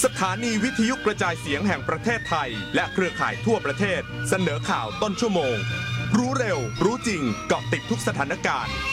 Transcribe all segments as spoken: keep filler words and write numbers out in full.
สถานีวิทยุกระจายเสียงแห่งประเทศไทยและเครือข่ายทั่วประเทศเสนอข่าวต้นชั่วโมงรู้เร็วรู้จริงเกาะติดทุกสถานการณ์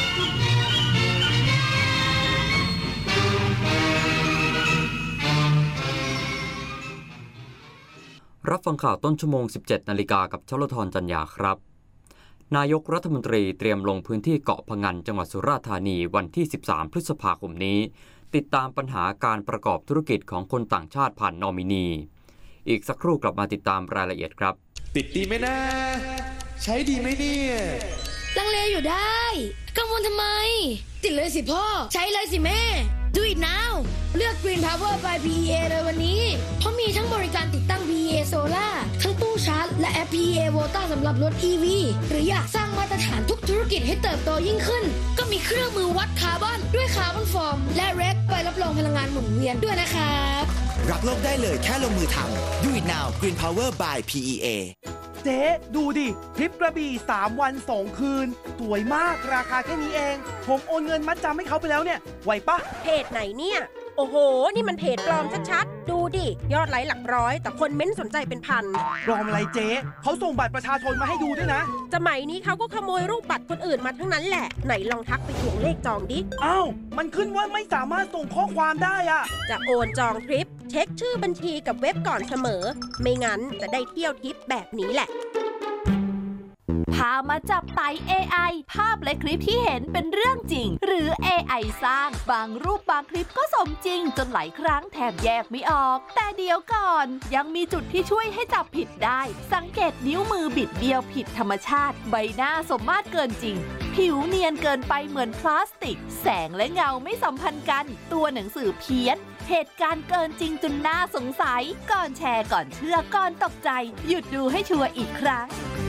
รับฟังข่าวต้นชั่วโมง สิบเจ็ดนาฬิกากับชลธรจันยาครับนายกรัฐมนตรีเตรียมลงพื้นที่เกาะพะงันจังหวัดสุราษฎร์ธานีวันที่สิบสามพฤษภาคมนี้ติดตามปัญหาการประกอบธุรกิจของคนต่างชาติผ่านนอมินีอีกสักครู่กลับมาติดตามรายละเอียดครับติดดีไหมนะใช้ดีไหมเนี่ยลังเลอยู่ได้กังวลทำไมติดเลยสิพ่อใช้เลยสิแม่ Do it now เลือก Green Power by พี อี เอ เลยวันนี้เพราะมีทั้งบริการติดตั้ง พี อี เอ Solar ทั้งตู้ชาร์จและแอป พี อี เอ Volta สำหรับรถ อี วี หรืออยากสร้างมาตรฐานทุกธุรกิจให้เติบโตยิ่งขึ้นก็มีเครื่องมือวัดคาร์บอนด้วยคาร์บอนฟอร์มและเรคใบรับรองพลังงานหมุนเวียนด้วยนะครับรักโลกได้เลยแค่ลงมือทำ Do it now Green Power by พี อี เอเจ๊ดูดิทริปกระบี่สามวันสองคืนสวยมากราคาแค่นี้เองผมโอนเงินมัดจำให้เขาไปแล้วเนี่ยไหวปะเพจไหนเนี่ยโอ้โหนี่มันเพจปลอมชัดๆดูดิยอดไลค์หลักร้อยแต่คนเม้นสนใจเป็นพันปลอมอะไรเจ๊เขาส่งบัตรประชาชนมาให้ดูด้วยนะสมัยนี้เขาก็ขโมยรูปบัตรคนอื่นมาทั้งนั้นแหละไหนลองทักไปทวงเลขจองดิอ้าวมันขึ้นว่าไม่สามารถส่งข้อความได้อะจะโอนจองทริปเช็คชื่อบัญชีกับเว็บก่อนเสมอไม่งั้นจะได้เที่ยวทริปแบบนี้แหละพามาจับไต่ เอ ไอ ภาพและคลิปที่เห็นเป็นเรื่องจริงหรือ เอ ไอ สร้างบางรูปบางคลิปก็สมจริงจนหลายครั้งแทบแยกไม่ออกแต่เดี๋ยวก่อนยังมีจุดที่ช่วยให้จับผิดได้สังเกตนิ้วมือบิดเบี้ยวผิดธรรมชาติใบหน้าสมมาตรเกินจริงผิวเนียนเกินไปเหมือนพลาสติกแสงและเงาไม่สัมพันธ์กันตัวหนังสือเพี้ยนเหตุการณ์เกินจริงจนน่าสงสัยก่อนแชร์ก่อนเชื่อก่อนตกใจหยุดดูให้ชัวร์อีกครั้ง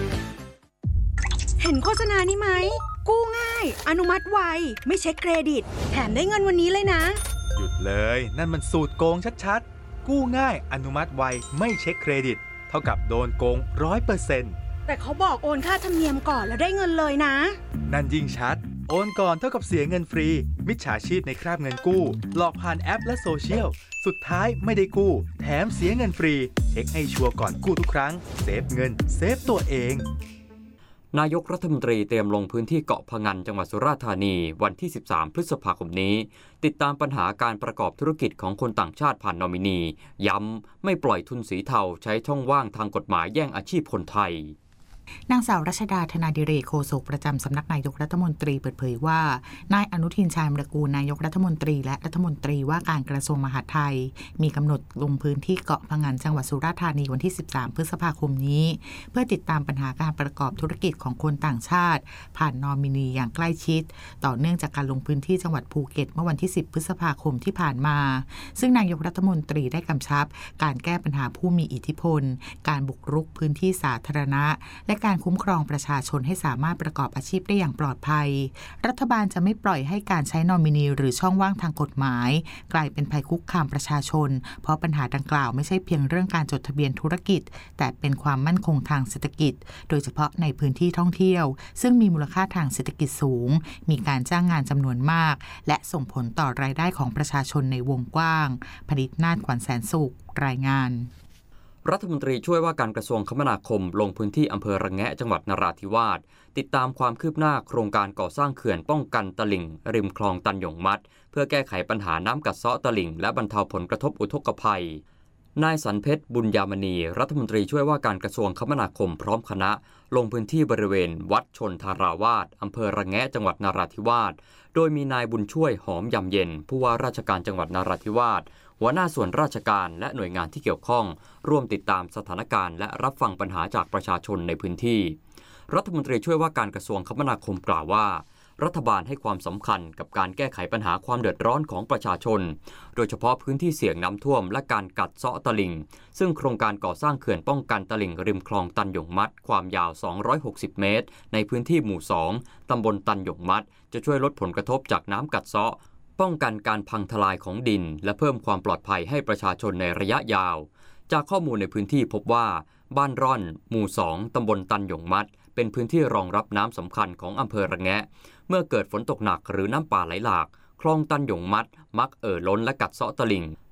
เห็นโฆษณานี้ไหมกู้ง่ายอนุมัติไวไม่เช็คเครดิตแถมได้เงินวันนี้เลยนะหยุดเลยนั่นมันสูตรโกงชัดๆกู้ง่ายอนุมัติไวไม่เช็คเครดิตเท่ากับโดนโกง ร้อยเปอร์เซ็นต์แต่เขาบอกโอนค่าธรรมเนียมก่อนแล้วได้เงินเลยนะนั่นยิ่งชัดโอนก่อนเท่ากับเสียเงินฟรีมิจฉาชีพในคราบเงินกู้หลอกผ่านแอปและโซเชียลสุดท้ายไม่ได้กู้แถมเสียเงินฟรีเช็คให้ชัวร์ก่อนกู้ทุกครั้งเซฟเงินเซฟตัวเองนายกรัฐมนตรีเตรียมลงพื้นที่เกาะพะงันจังหวัดสุราษฎร์ธานีวันที่สิบสามพฤษภาคมนี้ติดตามปัญหาการประกอบธุรกิจของคนต่างชาติผ่านนอมินีย้ำไม่ปล่อยทุนสีเทาใช้ช่องว่างทางกฎหมายแย่งอาชีพคนไทยนางสาวรัชดาธนาดิเรกโฆษกประจำสำนักนายกรัฐมนตรีเปิดเผยว่านายอนุทินชาญวิรากูลนายกรัฐมนตรีและรัฐมนตรีว่าการกระทรวงมหาดไทยมีกำหนดลงพื้นที่เกาะพะงันจังหวัดสุราษฎร์ธานีวันที่สิบสามพฤษภาคมนี้เพื่อติดตามปัญหาการประกอบธุรกิจของคนต่างชาติผ่านนอมินีอย่างใกล้ชิดต่อเนื่องจากการลงพื้นที่จังหวัดภูเก็ตเมื่อวันที่สิบพฤษภาคมที่ผ่านมาซึ่งนายกรัฐมนตรีได้กำชับการแก้ปัญหาผู้มีอิทธิพลการบุกรุกพื้นที่สาธารณะและการคุ้มครองประชาชนให้สามารถประกอบอาชีพได้อย่างปลอดภัยรัฐบาลจะไม่ปล่อยให้การใช้นอมินีหรือช่องว่างทางกฎหมายกลายเป็นภัยคุกคามประชาชนเพราะปัญหาดังกล่าวไม่ใช่เพียงเรื่องการจดทะเบียนธุรกิจแต่เป็นความมั่นคงทางเศรษฐกิจโดยเฉพาะในพื้นที่ท่องเที่ยวซึ่งมีมูลค่าทางเศรษฐกิจสูงมีการจ้างงานจำนวนมากและส่งผลต่อรายได้ของประชาชนในวงกว้างพนิษฐ์นาฏขวัญแสนสุขรายงานรัฐมนตรีช่วยว่าการกระทรวงคมนาคมลงพื้นที่อำเภอระแงะจังหวัดนราธิวาสติดตามความคืบหน้าโครงการก่อสร้างเขื่อนป้องกันตลิ่งริมคลองตันหยงมัดเพื่อแก้ไขปัญหาน้ำกัดเซาะตลิ่งและบรรเทาผลกระทบอุทกภัยนายสันเพชรบุญยามณีรัฐมนตรีช่วยว่าการกระทรวงคมนาคมพร้อมคณะลงพื้นที่บริเวณวัดชนทาราวาสอำเภอระแงะจังหวัดนราธิวาสโดยมีนายบุญช่วยหอมยำเย็นผู้ว่าราชการจังหวัดนราธิวาสหัวหน้าส่วนราชการและหน่วยงานที่เกี่ยวข้องร่วมติดตามสถานการณ์และรับฟังปัญหาจากประชาชนในพื้นที่รัฐมนตรีช่วยว่าการกระทรวงคมนาคมกล่าวว่ารัฐบาลให้ความสำคัญกับการแก้ไขปัญหาความเดือดร้อนของประชาชนโดยเฉพาะพื้นที่เสี่ยงน้ำท่วมและการกัดเซาะตลิ่งซึ่งโครงการก่อสร้างเขื่อนป้องกันตลิ่งริมคลองตันหยงมัดความยาวสองร้อยหกสิบเมตรในพื้นที่หมู่สองตำบลตันหยงมัดจะช่วยลดผลกระทบจากน้ำกัดเซาะป้องกันการพังทลายของดินและเพิ่มความปลอดภัยให้ประชาชนในระยะยาวจากข้อมูลในพื้นที่พบว่าบ้านร่อนหมู่สองตำบลตันหยงมัดเป็นพื้นที่รองรับน้ำสำคัญของอำเภอระแงะเมื่อเกิดฝนตกหนักหรือน้ำป่าไหลหลากคลองตันหยงมัดมักเอ่อล้นและกัดเซาะตลิ่ง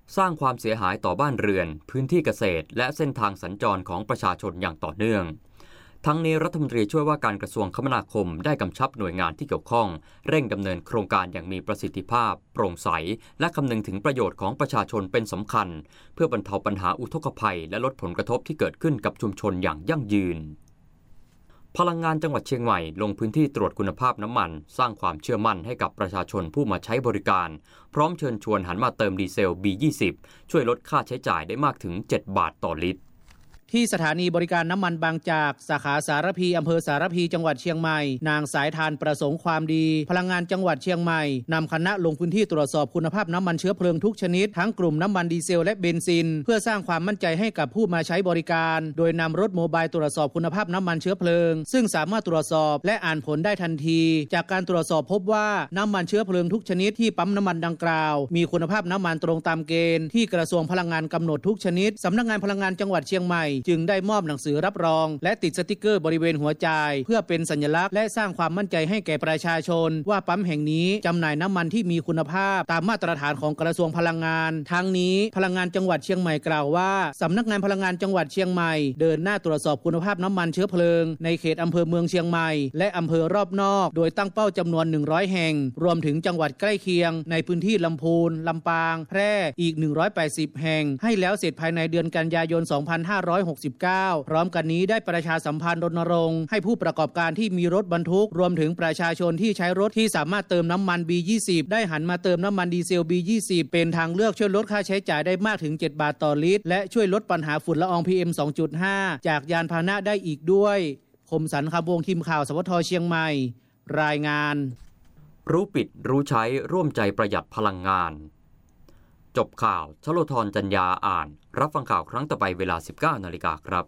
สร้างความเสียหายต่อบ้านเรือนพื้นที่เกษตรและเส้นทางสัญจรของประชาชนอย่างต่อเนื่องทั้งนี้รัฐมนตรีช่วยว่าการกระทรวงคมนาคมได้กำชับหน่วยงานที่เกี่ยวข้องเร่งดำเนินโครงการอย่างมีประสิทธิภาพโปร่งใสและคำนึงถึงประโยชน์ของประชาชนเป็นสำคัญเพื่อบรรเทาปัญหาอุทกภัยและลดผลกระทบที่เกิดขึ้นกับชุมชนอย่างยั่งยืนพลังงานจังหวัดเชียงใหม่ลงพื้นที่ตรวจคุณภาพน้ำมันสร้างความเชื่อมั่นให้กับประชาชนผู้มาใช้บริการพร้อมเชิญชวนหันมาเติมดีเซล บี ยี่สิบ ช่วยลดค่าใช้จ่ายได้มากถึงเจ็ดบาทต่อลิตรที่สถานีบริการน้ำมันบางจากสาขาสารพีอำเภอสารพีจังหวัดเชียงใหม่นางสายทานประสงค์ความดีพลังงานจังหวัดเชียงใหม่นำคณะลงพื้นที่ตรวจสอบคุณภาพน้ำมันเชื้อเพลิงทุกชนิดทั้งกลุ่มน้ำมันดีเซลและเบนซินเพื่อสร้างความมั่นใจให้กับผู้มาใช้บริการโดยนำรถโมบายตรวจสอบคุณภาพน้ำมันเชื้อเพลิงซึ่งสามารถตรวจสอบและอ่านผลได้ทันทีจากการตรวจสอบพบว่าน้ำมันเชื้อเพลิงทุกชนิดที่ปั๊มน้ำมันดังกล่าวมีคุณภาพน้ำมันตรงตามเกณฑ์ที่กระทรวงพลังงานกำหนดทุกชนิดสำนักงานพลังงานจังหวัดเชียงใหม่จึงได้มอบหนังสือรับรองและติดสติกเกอร์บริเวณหัวจ่ายเพื่อเป็นสัญลักษณ์และสร้างความมั่นใจให้แก่ประชาชนว่าปั๊มแห่งนี้จำหน่ายน้ำมันที่มีคุณภาพตามมาตรฐานของกระทรวงพลังงานทั้งนี้พลังงานจังหวัดเชียงใหม่กล่าวว่าสำนักงานพลังงานจังหวัดเชียงใหม่เดินหน้าตรวจสอบคุณภาพน้ำมันเชื้อเพลิงในเขตอำเภอเมืองเชียงใหม่และอำเภอรอบนอกโดยตั้งเป้าจำนวนหนึ่งร้อยแห่งรวมถึงจังหวัดใกล้เคียงในพื้นที่ลำพูนลำปางแพร่อีกหนึ่งร้อยแปดสิบแห่งให้แล้วเสร็จภายในเดือนกันยายนสองพันห้าร้อยหกสิบเก้าพร้อมกันนี้ได้ประชาสัมพันธ์รณรงค์ให้ผู้ประกอบการที่มีรถบรรทุกรวมถึงประชาชนที่ใช้รถที่สามารถเติมน้ำมัน บี ยี่สิบ ได้หันมาเติมน้ำมันดีเซล บี ยี่สิบ เป็นทางเลือกช่วยลดค่าใช้จ่ายได้มากถึงเจ็ดบาทต่อลิตรและช่วยลดปัญหาฝุ่นละออง พี เอ็ม สองจุดห้า จากยานพาหนะได้อีกด้วยคมสันต์ คำวงทีมข่าวสวทเชียงใหม่รายงานรู้ปิดรู้ใช้ร่วมใจประหยัดพลังงานจบข่าวชโลธรจัญญาอ่านรับฟังข่าวครั้งต่อไปเวลา สิบเก้านาฬิกา ครับ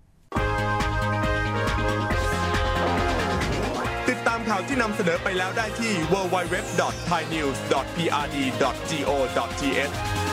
ติดตามข่าวที่นำเสนอไปแล้วได้ที่ ดับเบิลยู ดับเบิลยู ดับเบิลยู ดอท ไทยนิวส์ ดอท พี อาร์ ดี ดอท จี โอ ดอท ที เอช